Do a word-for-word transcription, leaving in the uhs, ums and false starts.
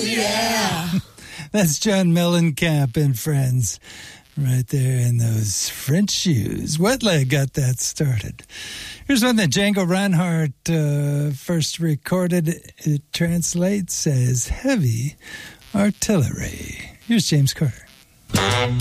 yeah. That's John Mellencamp and friends right there in those French shoes. Wetleg got that started. Here's one that Django Reinhardt uh, first recorded. It translates as heavy artillery. Here's James Carter.